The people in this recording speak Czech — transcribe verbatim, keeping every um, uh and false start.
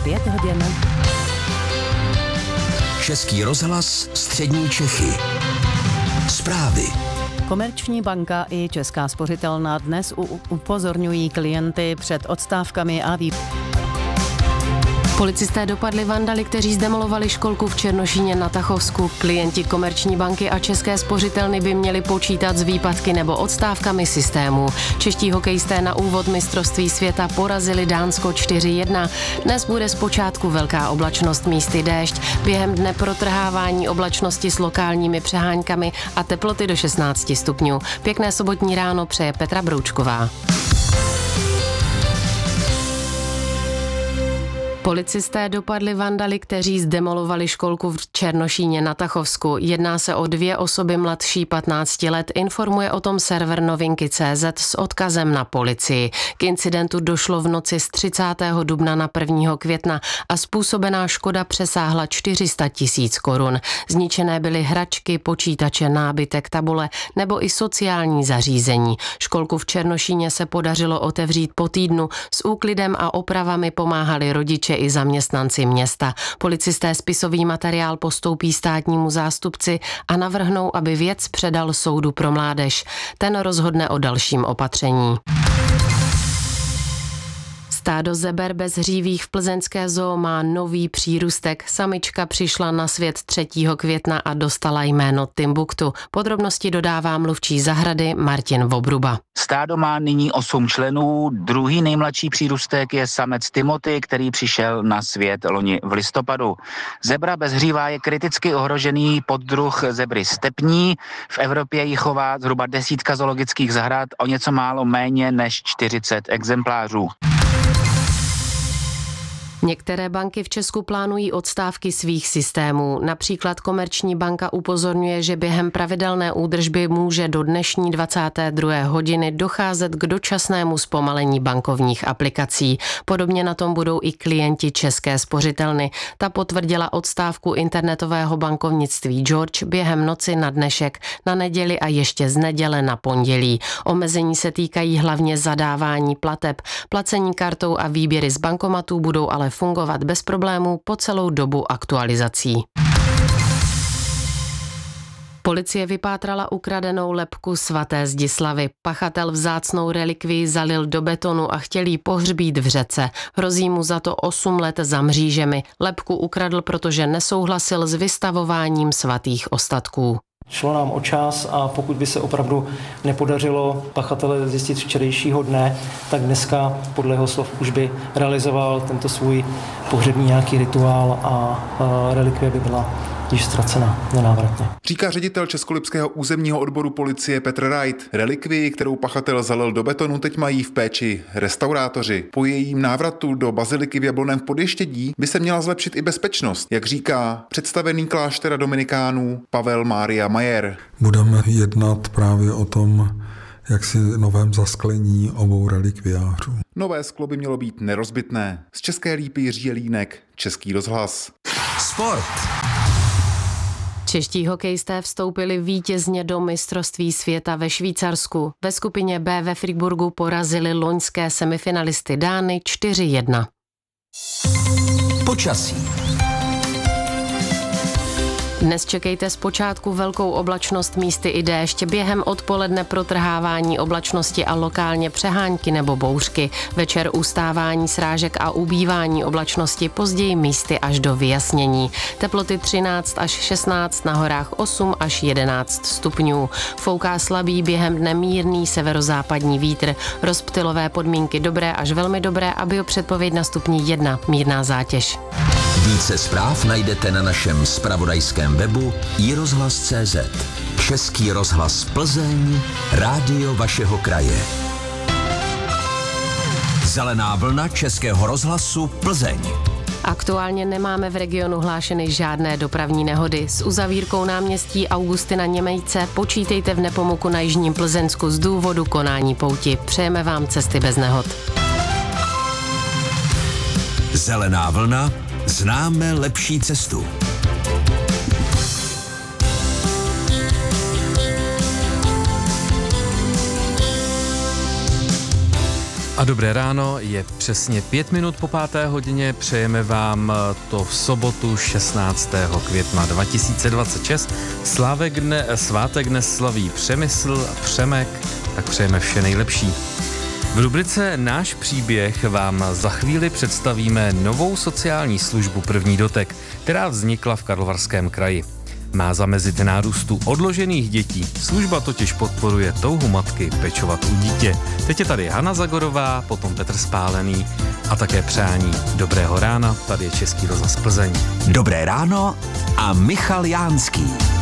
pět hodin. Český rozhlas Střední Čechy. Zprávy. Komerční banka i Česká spořitelna dnes upozorňují klienty před odstávkami a výp... Policisté dopadli vandaly, kteří zdemolovali školku v Černošíně na Tachovsku. Klienti Komerční banky a České spořitelny by měli počítat s výpadky nebo odstávkami systému. Čeští hokejisté na úvod mistrovství světa porazili Dánsko čtyři jedna. Dnes bude zpočátku velká oblačnost, místy déšť. Během dne protrhávání oblačnosti s lokálními přeháňkami a teploty do šestnáct stupňů. Pěkné sobotní ráno přeje Petra Broučková. Policisté dopadli vandaly, kteří zdemolovali školku v Černošíně na Tachovsku. Jedná se o dvě osoby mladší patnácti let, informuje o tom server novinky tečka cé zet s odkazem na policii. K incidentu došlo v noci z třicátého dubna na prvního května a způsobená škoda přesáhla čtyři sta tisíc korun. Zničené byly hračky, počítače, nábytek, tabule nebo i sociální zařízení. Školku v Černošíně se podařilo otevřít po týdnu. S úklidem a opravami pomáhali rodiče i zaměstnanci města. Policisté spisový materiál postoupí státnímu zástupci a navrhnou, aby věc předal soudu pro mládež. Ten rozhodne o dalším opatření. Stádo zeber bezhřívých v plzeňské zoo má nový přírůstek. Samička přišla na svět třetího května a dostala jméno Timbuktu. Podrobnosti dodává mluvčí zahrady Martin Vobruba. Stádo má nyní osm členů. Druhý nejmladší přírůstek je samec Timothy, který přišel na svět loni v listopadu. Zebra bezhřívá je kriticky ohrožený poddruh zebry stepní. V Evropě ji chová zhruba desítka zoologických zahrad, o něco málo méně než čtyřicet exemplářů. Některé banky v Česku plánují odstávky svých systémů. Například Komerční banka upozorňuje, že během pravidelné údržby může do dnešní dvacáté druhé hodiny docházet k dočasnému zpomalení bankovních aplikací. Podobně na tom budou i klienti České spořitelny. Ta potvrdila odstávku internetového bankovnictví George během noci na dnešek, na neděli a ještě z neděle na pondělí. Omezení se týkají hlavně zadávání plateb. Placení kartou a výběry z bankomatů budou ale fungovat bez problémů po celou dobu aktualizací. Policie vypátrala ukradenou lebku svaté Zdislavy. Pachatel vzácnou relikvii zalil do betonu a chtěl jí pohřbít v řece. Hrozí mu za to osm let za mřížemi. Lebku ukradl, protože nesouhlasil s vystavováním svatých ostatků. Šlo nám o čas a pokud by se opravdu nepodařilo pachatele zjistit včerejšího dne, tak dneska podle jeho slov už by realizoval tento svůj pohřební nějaký rituál a relikvie by byla již ztracena nenávratně. Říká ředitel Českolipského územního odboru policie Petr Wright. Relikvii, kterou pachatel zalil do betonu, teď mají v péči restaurátoři. Po jejím návratu do baziliky v Jablonném v Podještědí by se měla zlepšit i bezpečnost, jak říká představený kláštera dominikánů Pavel Mária Majer. Budeme jednat právě o tom, jak si novém zasklení obou relikviářů. Nové sklo by mělo být nerozbitné. Z České Lípy Jiří Jelínek, Český rozhlas. Sport. Čeští hokejisté vstoupili vítězně do mistrovství světa ve Švýcarsku. Ve skupině B ve Friburgu porazili loňské semifinalisty Dány čtyři jedna. Počasí. Dnes čekejte zpočátku velkou oblačnost, místy i déšť, během odpoledne protrhávání oblačnosti a lokálně přehánky nebo bouřky, večer ustávání srážek a ubývání oblačnosti, později místy až do vyjasnění. Teploty třináct až šestnáct, na horách osm až jedenáct stupňů. Fouká slabý, během dne mírný severozápadní vítr, rozptylové podmínky dobré až velmi dobré a biopředpověď na stupni jedna, mírná zátěž. Více zpráv najdete na našem zpravodajském webu i rozhlas tečka cé zet. Český rozhlas Plzeň, rádio vašeho kraje. Zelená vlna Českého rozhlasu Plzeň. Aktuálně nemáme v regionu hlášeny žádné dopravní nehody. S uzavírkou náměstí Augustina Němejce počítejte v Nepomuku na jižním Plzeňsku z důvodu konání pouti. Přejeme vám cesty bez nehod. Zelená vlna, známe lepší cestu. A dobré ráno, je přesně pět minut po páté hodině, přejeme vám to v sobotu šestnáctého května dva tisíce dvacet šest. Slávek dne, svátek dnes slaví Přemysl a Přemek, tak přejeme vše nejlepší. V rubrice Náš příběh vám za chvíli představíme novou sociální službu První dotek, která vznikla v Karlovarském kraji. Má zamezit nárůstu odložených dětí. Služba totiž podporuje touhu matky pečovat u dítě. Teď je tady Hana Zagorová, potom Petr Spálený a také přání dobrého rána. Tady je Český rozhlas Plzeň. Dobré ráno a Michal Jánský.